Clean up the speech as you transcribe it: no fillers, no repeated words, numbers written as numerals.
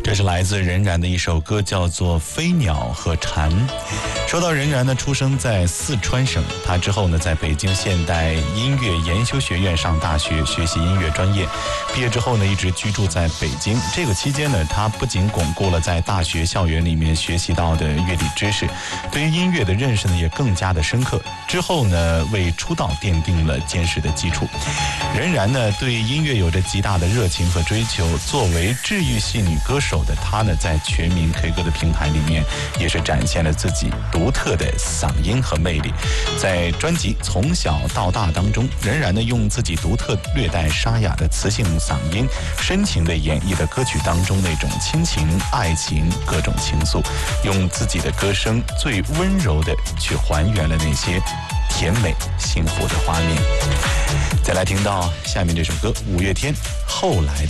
这是来自任然的一首歌，叫做《飞鸟和蝉》。说到任然呢，出生在四川省，他之后呢，在北京现代音乐研修学院上大学，学习音乐专业。毕业之后呢，一直居住在北京。这个期间呢，他不仅巩固了在大学校园里面学习到的乐理知识，对于音乐的认识呢，也更加的深刻。之后呢，为出道奠定了坚实的基础。任然呢，对音乐有着极大的热情和追求。作为治愈系女歌手的她呢，在全民 K 歌的平台里面，也是展现了自己独特的嗓音和魅力。在专辑《从小到大》当中，任然呢，用自己独特略带沙哑的磁性嗓音，深情地演绎了歌曲当中那种亲情、爱情各种情愫，用自己的歌声最温柔地去还原了那些甜美幸福的画面。再来听到下面这首歌，五月天后来的